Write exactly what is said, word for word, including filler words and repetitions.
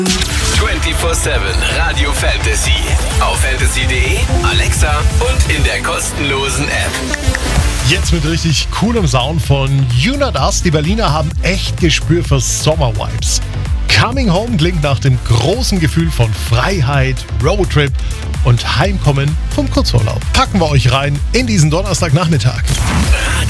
vierundzwanzig sieben Radio Fantasy. Auf fantasy punkt de, Alexa und in der kostenlosen App. Jetzt mit richtig coolem Sound von You Not Us. Die Berliner haben echt Gespür für Sommer-Vibes. Coming Home klingt nach dem großen Gefühl von Freiheit, Roadtrip und Heimkommen vom Kurzurlaub. Packen wir euch rein in diesen Donnerstagnachmittag.